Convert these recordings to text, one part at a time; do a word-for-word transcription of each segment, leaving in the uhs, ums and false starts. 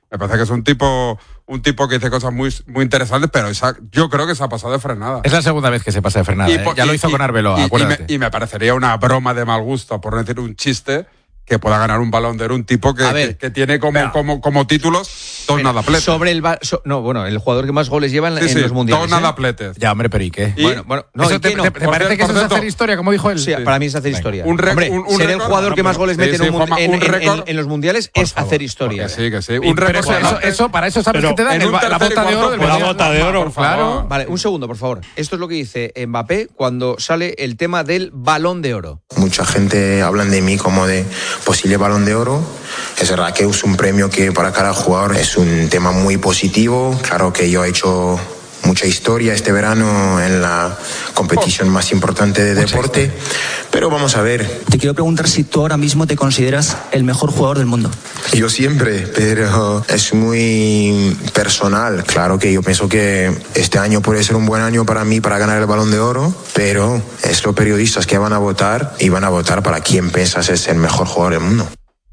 Me parece que es un tipo un tipo que dice cosas muy, muy interesantes, pero esa, yo creo que se ha pasado de frenada. Es la segunda vez que se pasa de frenada. Y, ¿eh? Ya y, lo hizo y, con Arbeloa, y, acuérdate. Y me, y me parecería una broma de mal gusto, por no decir un chiste, que pueda ganar un Balón de Oro un tipo que, ver, que, que tiene como, pero, como, como títulos dos nadapletes. Sobre el so, no, bueno, el jugador que más goles lleva en, sí, en sí, los mundiales. Dos nadapletes. ¿eh? Ya, hombre, pero ¿y qué? ¿Y? Bueno, bueno, no, ¿Eso te, no? te, te parece que eso es hacer historia, como dijo él? Sí, sí, para mí es hacer historia. Un re, hombre, un, un ser récord, el jugador no, que más goles sí, mete sí, en, un, Juanma, en, un en, récord, en, en los mundiales por es favor, hacer historia. Que sí, que sí. Un récord, eso, eso, eso, para eso sabes que te dan el, la bota de oro del La bota de oro, claro. Vale, un segundo, por favor. Esto es lo que dice Mbappé cuando sale el tema del Balón de Oro. Mucha gente habla de mí como de posible Balón de Oro. Es verdad que es un premio que para cada jugador es un tema muy positivo. Claro que yo he hecho mucha historia este verano en la competición más importante de deporte, pero vamos a ver. Te quiero preguntar si tú ahora mismo te consideras el mejor jugador del mundo. Yo siempre, pero es muy personal. Claro que yo pienso que este año puede ser un buen año para mí para ganar el Balón de Oro, pero es los periodistas que van a votar y van a votar para quién piensas es el mejor jugador del mundo.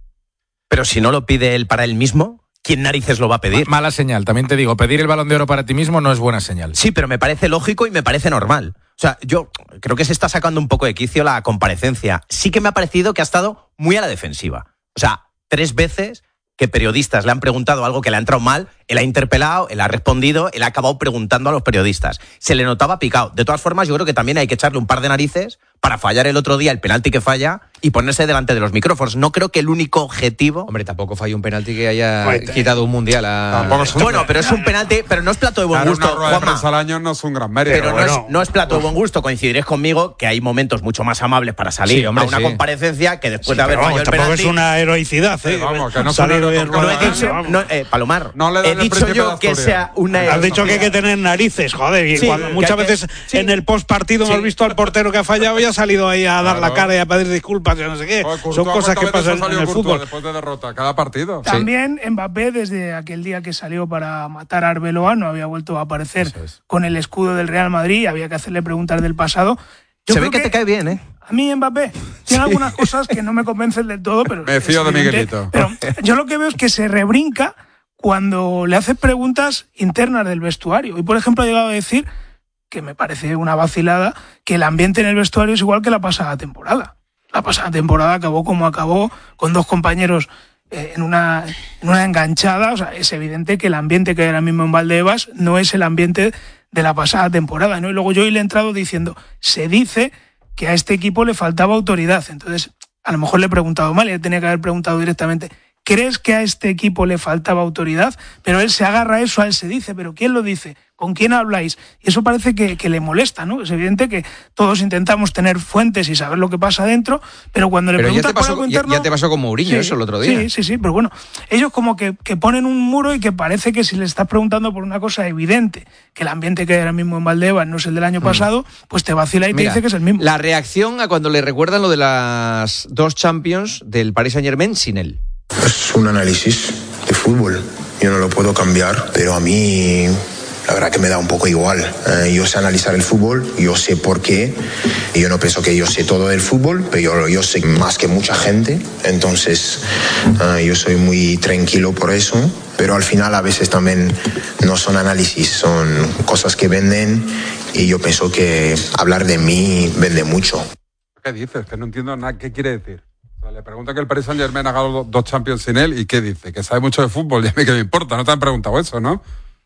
Pero si no lo pide él para él mismo, ¿quién narices lo va a pedir? Mala señal, también te digo, pedir el Balón de Oro para ti mismo no es buena señal. Sí, pero me parece lógico y me parece normal. O sea, yo creo que se está sacando un poco de quicio la comparecencia. Sí que me ha parecido que ha estado muy a la defensiva. O sea, tres veces que periodistas le han preguntado algo que le ha entrado mal, él ha interpelado, él ha respondido, él ha acabado preguntando a los periodistas. Se le notaba picado. De todas formas, yo creo que también hay que echarle un par de narices para fallar el otro día el penalti que falla y ponerse delante de los micrófonos. No creo que el único objetivo... Hombre, tampoco falló un penalti que haya Oye, quitado un mundial a... Bueno, pero es un penalti, pero no es plato de buen Dar gusto, una rueda de Juanma. prensa al año no es un gran mérito. Pero bueno. no, es, no es plato de buen gusto. Coincidiréis conmigo que hay momentos mucho más amables para salir Sí, hombre, a una sí. comparecencia que después Sí, de haber pero vamos, fallado el tampoco penalti... es una heroicidad, ¿eh? Sí, vamos, que no es Salir una hoy en heroicidad. No he rueda de dicho, prensa, no, eh, Palomar, No le dan he el dicho Príncipe de yo que Asturias. sea una... Has dicho que hay que tener narices, joder, y Sí, cuando, que muchas hay que- veces sí. en el postpartido Sí. hemos visto al portero que ha fallado y ha salido ahí a dar Claro. la cara y a pedir disculpas y no sé qué. Joder, Courtois, Son cosas ¿cuántas que veces pasan ha salido en el Courtois fútbol. después de derrota? Cada partido. También Mbappé, desde aquel día que salió para matar a Arbeloa, no había vuelto a aparecer es. con el escudo del Real Madrid, había que hacerle preguntas del pasado. Yo Se creo ve que te cae bien, ¿eh? A mí Mbappé tiene algunas cosas que no me convencen del todo, pero... Me fío es de evidente. Miguelito. Pero yo lo que veo es que se rebrinca cuando le hace preguntas internas del vestuario. Y, por ejemplo, ha llegado a decir, que me parece una vacilada, que el ambiente en el vestuario es igual que la pasada temporada. La pasada temporada acabó como acabó, con dos compañeros eh, en, una, en una enganchada. O sea, es evidente que el ambiente que hay ahora mismo en Valdebebas no es el ambiente de la pasada temporada, ¿no? Y luego yo hoy le he entrado diciendo, se dice que a este equipo le faltaba autoridad. Entonces, a lo mejor le he preguntado mal y le tenía que haber preguntado directamente, ¿crees que a este equipo le faltaba autoridad? Pero él se agarra a eso, a él se dice, ¿pero quién lo dice? ¿Con quién habláis? Y eso parece que, que le molesta, ¿no? Es evidente que todos intentamos tener fuentes y saber lo que pasa dentro, pero cuando le Pero ya preguntas te, por pasó, algo ya, interno... ya te pasó con Mourinho Sí, eso el otro día. Sí, sí, sí, pero bueno, ellos como que, que ponen un muro y que parece que si le estás preguntando por una cosa evidente, que el ambiente que hay ahora mismo en Valdebebas no es el del año pasado, pues te vacila y Mira, te dice que es el mismo. La reacción a cuando le recuerdan lo de las dos Champions del Paris Saint-Germain sin él. Es un análisis de fútbol. Yo no lo puedo cambiar, pero a mí la verdad que me da un poco igual. Eh, yo sé analizar el fútbol, yo sé por qué. Yo no pienso que yo sé todo del fútbol, pero yo, yo sé más que mucha gente. Entonces, eh, yo soy muy tranquilo por eso. Pero al final a veces también no son análisis, son cosas que venden. Y yo pienso que hablar de mí vende mucho. ¿Qué dices? Que no entiendo nada. ¿Qué quiere decir? O sea, le pregunta que el Paris Saint-Germain ha ganado dos Champions sin él y ¿qué dice? Que sabe mucho de fútbol y a mí que me importa. No te han preguntado eso, ¿no?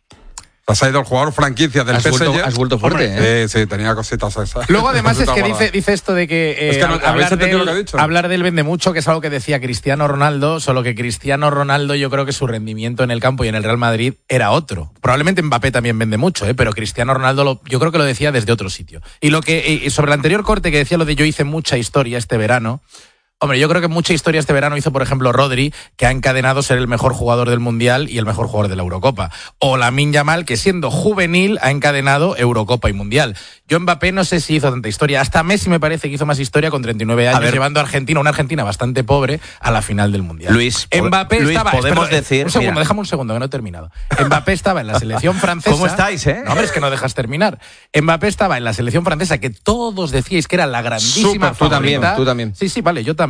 Has ido el jugador franquicia del Has P S G. vuelto, has vuelto fuerte, ¿eh? Sí, sí, tenía cositas esas. Luego, además, es que dice, dice esto de que, eh, Es que no- ¿habéis hablar, entendido del, lo que ha dicho? hablar del vende mucho, que es algo que decía Cristiano Ronaldo, solo que Cristiano Ronaldo, yo creo que su rendimiento en el campo y en el Real Madrid era otro. Probablemente Mbappé también vende mucho, ¿eh? Pero Cristiano Ronaldo lo, yo creo que lo decía desde otro sitio. Y lo que y sobre el anterior corte que decía lo de yo hice mucha historia este verano. Hombre, yo creo que mucha historia este verano hizo, por ejemplo, Rodri, que ha encadenado ser el mejor jugador del Mundial y el mejor jugador de la Eurocopa. O Lamine Yamal, que siendo juvenil ha encadenado Eurocopa y Mundial. Yo Mbappé no sé si hizo tanta historia. Hasta Messi me parece que hizo más historia con treinta y nueve años, llevando a Argentina, una Argentina bastante pobre, a la final del Mundial. Luis, Mbappé Luis, estaba... podemos espera, decir... Un segundo, mira. déjame un segundo, que no he terminado. Mbappé estaba en la selección francesa... ¿Cómo estáis, eh? No, hombre, es que no dejas terminar. Mbappé estaba en la selección francesa, que todos decíais que era la grandísima Súper, tú también, favorita. tú también. Sí, sí, vale, yo también.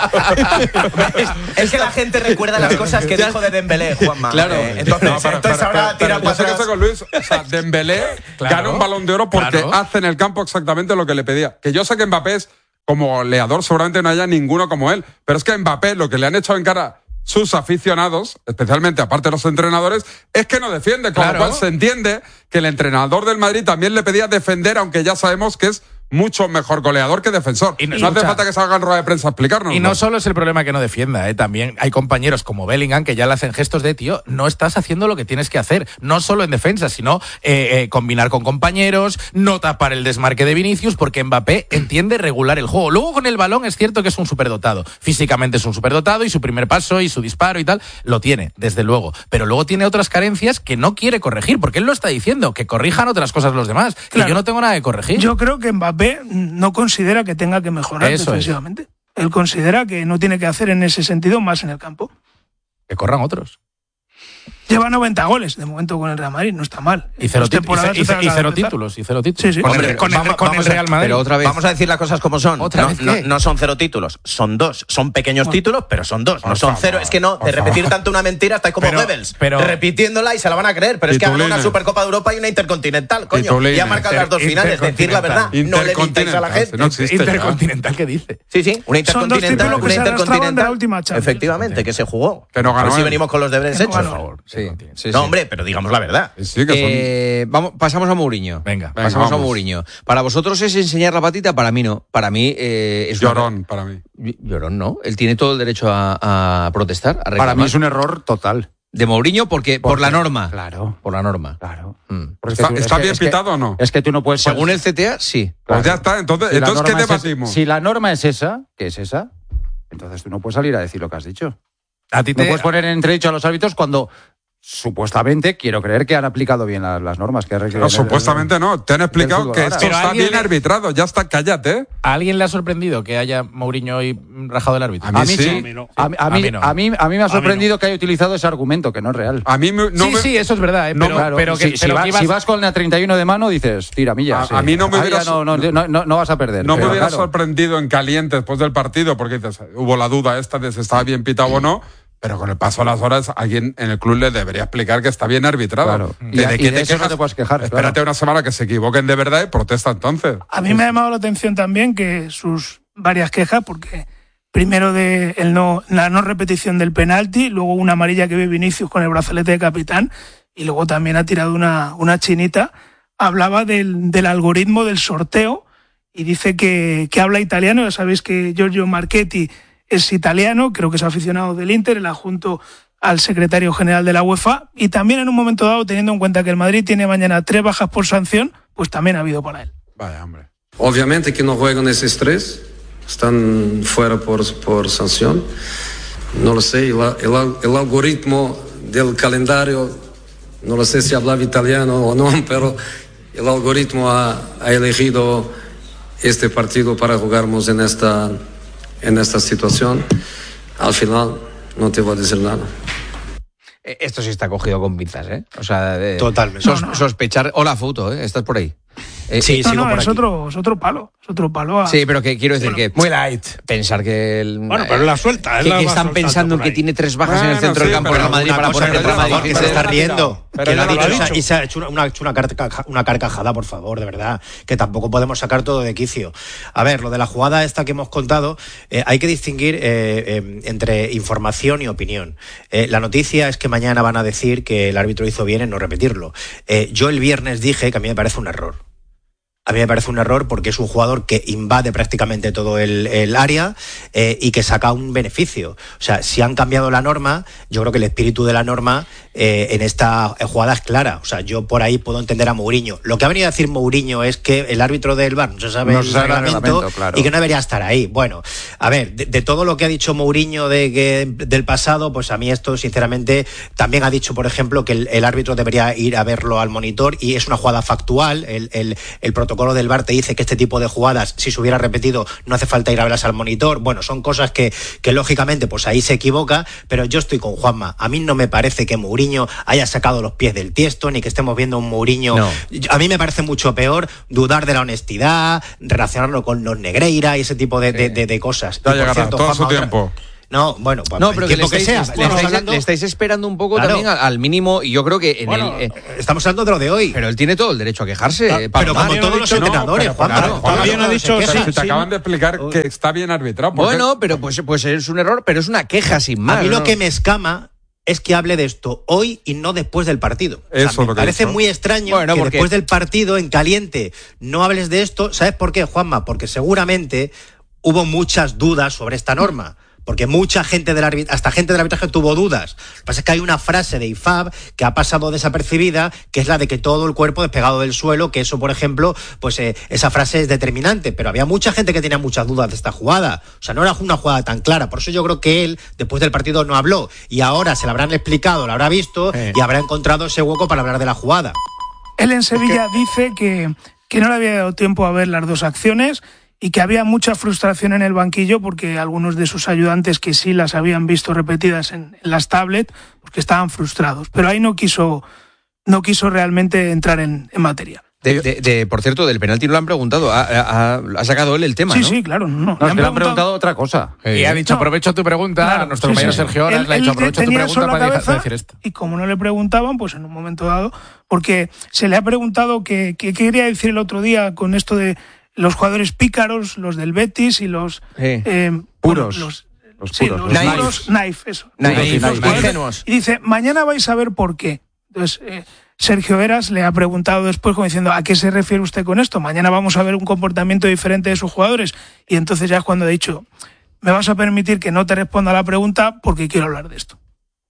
es, es que la gente recuerda las cosas que dijo de Dembélé, Juanma. Claro. Eh, entonces, No, pero- entonces pero- ahora pero- tira pero yo para sé que atrás. estoy con Luis. O sea, Dembélé Claro, gana un Balón de Oro porque claro. hace en el campo exactamente lo que le pedía. Que yo sé que Mbappé es como goleador, seguramente no haya ninguno como él. Pero es que a Mbappé lo que le han hecho en cara sus aficionados, especialmente aparte de los entrenadores, es que no defiende. Con Claro. lo cual se entiende que el entrenador del Madrid también le pedía defender, aunque ya sabemos que es mucho mejor goleador que defensor. Y no- no hace escucha. falta que salga en rueda de prensa a explicarnos. Y no solo es el problema que no defienda, ¿eh? También hay compañeros como Bellingham que ya le hacen gestos de, tío, no estás haciendo lo que tienes que hacer. No solo en defensa, sino eh, eh, combinar con compañeros, no tapar el desmarque de Vinicius, porque Mbappé entiende regular el juego. Luego con el balón es cierto que es un superdotado. Físicamente es un superdotado y su primer paso y su disparo y tal, lo tiene, desde luego. Pero luego tiene otras carencias que no quiere corregir, porque él lo está diciendo, que corrijan otras cosas los demás. Claro. Que yo no tengo nada que corregir. Yo creo que Mbappé no considera que tenga que mejorar Eso es. defensivamente. Él considera que no tiene que hacer en ese sentido más en el campo. Que corran otros. Lleva noventa goles de momento con el Real Madrid, no está mal. Y cero, Dos ti- y temporadas ce- y ce- se y acaba de cero empezar. títulos, y cero títulos. Sí, sí. Con, Hombre, el, con, el- vamos- con el vamos a- Real Madrid. Pero otra vez. Vamos a decir las cosas como son. ¿Otra no, vez no, qué? no son cero títulos, son dos. Son pequeños Bueno. títulos, pero son dos. No Por son favor, cero. Es que no, de por repetir favor. tanto una mentira estáis como Pero- Goebbels. pero- repitiéndola y se la van a creer. Pero es que ha ganado una Titulines. Supercopa de Europa y una Intercontinental, coño. Titulines. Y ha marcado las dos Inter- finales. Decir la verdad. No le mintáis a la Intercontinental, gente. no existe ya. Intercontinental, ¿qué dice? Sí, sí, una Son dos intercontinental, títulos que una se arrastraban de la intercontinental. última Champions. Efectivamente, que se jugó. Que no A ver ganó si él. venimos con los deberes Que no hechos. ganó. Por favor. Sí, sí, No, sí. hombre, pero digamos la verdad. Sí, que son... Eh, vamos, pasamos a Mourinho. Venga. Venga, pasamos a vamos. Mourinho. Para vosotros es enseñar la patita, para mí no. Para mí eh, es una- Llorón para mí. Llorón, ¿no? Él tiene todo el derecho a, a protestar, a Para reclamar. mí es un error total. De Mourinho porque por Porque- la norma. Claro, Por la norma. claro. Mm. Porque es ¿Está, que tú- es está que- bien es que- pitado o no? Es que tú no puedes... Según el C T A, sí. Pues ya está. Entonces, Si la entonces ¿qué norma es esa- debatimos? Si la norma es esa, que es esa, entonces tú no puedes salir a decir lo que has dicho. A ti No te, puedes poner en entredicho a los árbitros cuando supuestamente quiero creer que han aplicado bien las, las normas. Que No, supuestamente no. Te han explicado fútbol que ahora. esto Pero está alguien bien le- arbitrado. Ya está, cállate. ¿A alguien le ha sorprendido que haya Mourinho hoy rajado el árbitro? A mí A mí sí. sí. A mí no. A, mí- a A mí, mí no. a, mí, a mí me ha mí sorprendido que haya utilizado ese argumento, que no es real. A mí me- no sí, me, sí, eso es verdad, ¿eh? no, pero, Claro, pero que, si, si pero va- que ibas- si vas con la treinta y uno de mano, dices, tira millas. A- a mí no me Ahí hubiera- ya no, no, no, no- no vas a perder. no me pero hubiera claro. sorprendido en caliente después del partido, porque dices, hubo la duda esta de si estaba bien pitado o no. Pero con el paso de las horas, alguien en el club le debería explicar que está bien arbitrado. Claro. Que Y de- de y qué de te eso no quejas, te puedes quejar, Espérate claro. una semana que se equivoquen de verdad y protesta entonces. A mí me ha llamado la atención también que sus varias quejas, porque primero de el no, la no repetición del penalti, luego una amarilla que ve Vinicius con el brazalete de capitán, y luego también ha tirado una, una chinita, hablaba del, del algoritmo del sorteo y dice que, que habla italiano. Ya sabéis que Giorgio Marchetti es italiano, creo que es aficionado del Inter, el adjunto al secretario general de la UEFA, y también en un momento dado, teniendo en cuenta que el Madrid tiene mañana tres bajas por sanción, pues también ha habido para él. Vaya, hombre. Obviamente que no juegan esos tres, están fuera por, por sanción. No lo sé, el, el, el algoritmo del calendario, no lo sé si hablaba italiano o no, pero el algoritmo ha, ha elegido este partido para jugarnos en esta, en esta situación. Al final, no te voy a decir nada. Eh, Esto sí está cogido con pinzas, ¿eh? O sea, de- Totalmente. sos- No, no. sospechar. Hola, foto, ¿eh? Estás por ahí. Eh, Sí, eh, No, sigo no, por es aquí. otro, es otro palo, es otro palo. a- Sí, pero que quiero decir que. Muy light. Pensar que. El, Bueno, pero la suelta, él Que, la que va están soltando pensando en por que ahí. tiene tres bajas en el Bueno, centro sí, del campo pero del Madrid una para cosa poner que el por Real Madrid. favor, que se está riendo. Pero Que ya lo ha lo ha dicho dicho. y se ha hecho una, una, hecho una, carca- una carcajada, por favor, de verdad. Que tampoco podemos sacar todo de quicio. A ver, lo de la jugada esta que hemos contado, eh, hay que distinguir eh, eh, entre información y opinión. Eh, la noticia es que mañana van a decir que el árbitro hizo bien en no repetirlo. Eh, yo el viernes dije que a mí me parece un error. A mí me parece un error porque es un jugador que invade prácticamente todo el, el área eh, y que saca un beneficio. O sea, si han cambiado la norma, yo creo que el espíritu de la norma eh, en esta jugada es clara. O sea, yo por ahí puedo entender a Mourinho. Lo que ha venido a decir Mourinho es que el árbitro del V A R no se sabe No el se sabe el reglamento, reglamento, claro. y que no debería estar ahí. Bueno, a ver, de, de todo lo que ha dicho Mourinho de que, del pasado, pues a mí esto, sinceramente, también ha dicho, por ejemplo, que el, el árbitro debería ir a verlo al monitor y es una jugada factual. El, el, el protocolo protocolo del V A R te dice que este tipo de jugadas, si se hubiera repetido, no hace falta ir a verlas al monitor. Bueno, son cosas que, que lógicamente pues ahí se equivoca, pero yo estoy con Juanma. A mí no me parece que Mourinho haya sacado los pies del tiesto, ni que estemos viendo un Mourinho. No. A mí me parece mucho peor dudar de la honestidad, relacionarlo con los Negreira y ese tipo de, de, de, de cosas. Ya y llegará, por cierto, todo Juanma, su tiempo. Otra... No, bueno, pues no, pero que le estáis, que sea, le, estáis, hablando... le estáis esperando un poco claro. también al, al mínimo, y yo creo que en bueno, el. Eh, estamos hablando de lo de hoy. Pero él tiene todo el derecho a quejarse. Claro, pero como todos los entrenadores, no, Juan. Claro, todavía no ha dicho. Pero Sí, si te sí, acaban de explicar que está bien arbitrado. Bueno, pero pues, pues es un error, pero es una queja sin más. A mí ¿no? lo que me escama es que hable de esto hoy y no después del partido. Eso o sea, me lo que parece dicho. muy extraño bueno, que porque... después del partido, en caliente, no hables de esto. ¿Sabes por qué, Juanma? Porque seguramente hubo muchas dudas sobre esta norma. Porque mucha gente del arbitraje, hasta gente del arbitraje tuvo dudas. Lo que pasa es que hay una frase de I F A B que ha pasado desapercibida, que es la de que todo el cuerpo despegado del suelo, que eso, por ejemplo, pues eh, esa frase es determinante. Pero había mucha gente que tenía muchas dudas de esta jugada. O sea, no era una jugada tan clara. Por eso yo creo que él, después del partido, no habló. Y ahora se la habrán explicado, la habrá visto eh. y habrá encontrado ese hueco para hablar de la jugada. Él en Sevilla es que... dice que, que no le había dado tiempo a ver las dos acciones y que había mucha frustración en el banquillo porque algunos de sus ayudantes que sí las habían visto repetidas en, en las tablets, porque estaban frustrados. Pero ahí no quiso, no quiso realmente entrar en, en materia. De, de, de, por cierto, del penalti no lo han preguntado. Ha, ha, ha sacado él el tema, sí, ¿no? Sí, sí, claro. No, no, le, han preguntado... le han preguntado otra cosa. Y ha dicho, aprovecho tu pregunta, claro, nuestro sí, compañero sí. Sergio Horas le ha dicho, aprovecho tu pregunta para cabeza, decir esto. Y como no le preguntaban, pues en un momento dado, porque se le ha preguntado qué que, que quería decir el otro día con esto de los jugadores pícaros, los del Betis y los... Sí. Eh, puros. Bueno, los, los sí, puros. Los Los puros, knife, eso. Knife, los knife, ingenuos. Y dice, mañana vais a ver por qué. Entonces, eh, Sergio Heras le ha preguntado después como diciendo, ¿a qué se refiere usted con esto? Mañana vamos a ver un comportamiento diferente de sus jugadores. Y entonces ya es cuando ha dicho, me vas a permitir que no te responda a la pregunta porque quiero hablar de esto.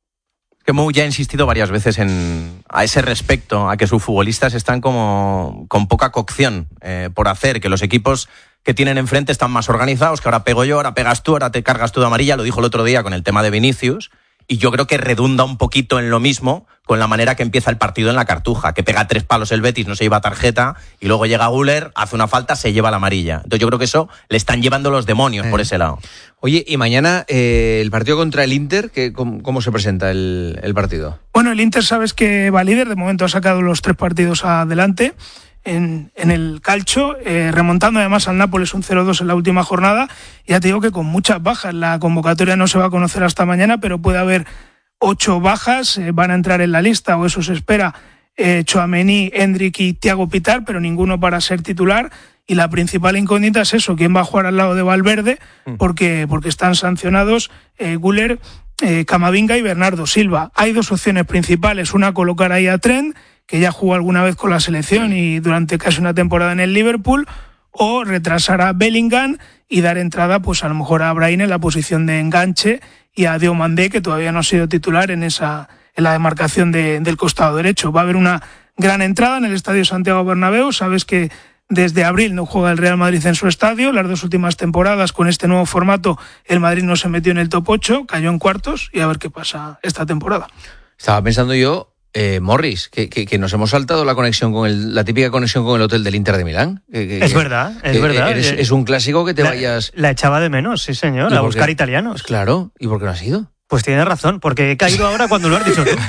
Que Mou ya ha insistido varias veces en, a ese respecto, a que sus futbolistas están como con poca cocción eh, por hacer, que los equipos que tienen enfrente están más organizados, que ahora pego yo, ahora pegas tú, ahora te cargas tú de amarilla, lo dijo el otro día con el tema de Vinicius, y yo creo que redunda un poquito en lo mismo con la manera que empieza el partido en la Cartuja, que pega tres palos el Betis, no se lleva tarjeta, y luego llega Güler, hace una falta, se lleva la amarilla. Entonces yo creo que eso le están llevando los demonios eh. por ese lado. Oye, y mañana eh, el partido contra el Inter, que, ¿cómo, cómo se presenta el, el partido? Bueno, el Inter sabes que va líder, de momento ha sacado los tres partidos adelante en, en el calcio, eh, remontando además al Nápoles un cero dos en la última jornada. Ya te digo que con muchas bajas, la convocatoria no se va a conocer hasta mañana, pero puede haber ocho bajas, eh, van a entrar en la lista, o eso se espera, eh, Tchouaméni, Endrick y Thiago Pitar, pero ninguno para ser titular. Y la principal incógnita es eso, quién va a jugar al lado de Valverde, porque, porque están sancionados eh, Güler, eh, Camavinga y Bernardo Silva. Hay dos opciones principales, una colocar ahí a Trent, que ya jugó alguna vez con la selección y durante casi una temporada en el Liverpool, o retrasar a Bellingham y dar entrada pues a lo mejor a Brahim en la posición de enganche y a Diomandé, que todavía no ha sido titular en esa en la demarcación de, del costado derecho. Va a haber una gran entrada en el Estadio Santiago Bernabéu. Sabes que desde abril no juega el Real Madrid en su estadio. Las dos últimas temporadas con este nuevo formato el Madrid no se metió en el top ocho, cayó en cuartos, y a ver qué pasa esta temporada. Estaba pensando yo, eh, Morris, que, que, que nos hemos saltado la conexión con el, la típica conexión con el hotel del Inter de Milán. Que, que, es que, verdad, es que verdad. Eres, es un clásico que te la, vayas... La echaba de menos, sí señor, a buscar italianos. Claro, ¿y por qué no has ido? Pues tienes razón, porque he caído ahora cuando lo has dicho tú.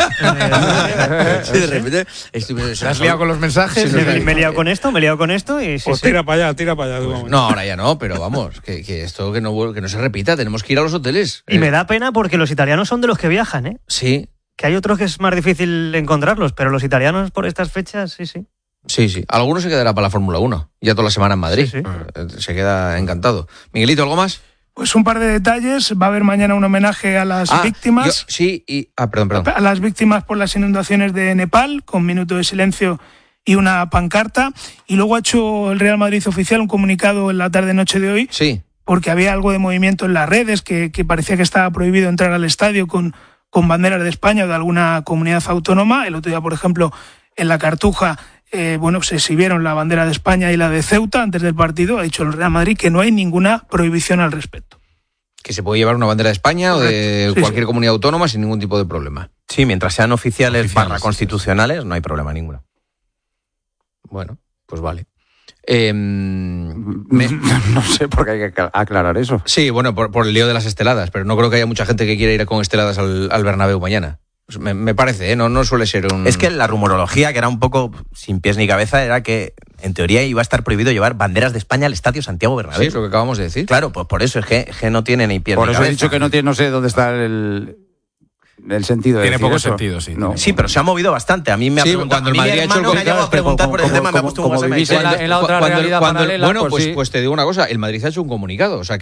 Sí, de repente... Estoy, ¿Te has liado con los mensajes? Sí, me, me he liado con esto, me he liado con esto y... Sí, pues sí. tira para allá, tira para allá. Pues, no, ahora ya no, pero vamos, que, que esto que no, que no se repita, tenemos que ir a los hoteles. Y eh. me da pena porque los italianos son de los que viajan, ¿eh? Sí. Que hay otros que es más difícil encontrarlos, pero los italianos por estas fechas, sí, sí. Sí, sí. Alguno se quedará para la Fórmula uno, ya toda la semana en Madrid. Sí, sí. Se queda encantado. Miguelito, ¿algo más? Pues un par de detalles. Va a haber mañana un homenaje a las ah, víctimas. Yo, sí, y... Ah, perdón, perdón. A las víctimas por las inundaciones de Nepal, con minuto de silencio y una pancarta. Y luego ha hecho el Real Madrid oficial un comunicado en la tarde-noche de hoy. Sí. Porque había algo de movimiento en las redes, que, que parecía que estaba prohibido entrar al estadio con, con banderas de España o de alguna comunidad autónoma. El otro día, por ejemplo, en la Cartuja, eh, bueno, se exhibieron la bandera de España y la de Ceuta antes del partido. Ha dicho el Real Madrid que no hay ninguna prohibición al respecto. Que se puede llevar una bandera de España Correcto. o de sí, cualquier sí. comunidad autónoma sin ningún tipo de problema. Sí, mientras sean oficiales, oficiales barra constitucionales, no hay problema ninguno. Bueno, pues vale. Eh, me... No sé por qué hay que aclarar eso. Sí, bueno, por, por el lío de las esteladas, pero no creo que haya mucha gente que quiera ir con esteladas al, al Bernabéu mañana. Me, me parece, ¿eh? no, no suele ser un... Es que la rumorología, que era un poco sin pies ni cabeza, era que en teoría iba a estar prohibido llevar banderas de España al Estadio Santiago Bernabéu. Sí, es lo que acabamos de decir. Claro, pues por eso es que, que no tiene ni pies por ni cabeza. Por eso he dicho que no, tiene, no sé dónde está el... El sentido de Tiene decir poco eso. sentido, sí. No. Sí, pero se ha movido bastante. A mí me ha Sí, preguntado, cuando a mí el mi Madrid ha hecho el hermano me ha llegado a preguntar por el como- tema, me ha como- puesto un como WhatsApp y me ha vivís dicho, en la- en la otra Cuando- realidad cuando- paralela, bueno, pues pues, sí. pues te digo una cosa, el Madrid ha hecho un comunicado, o sea,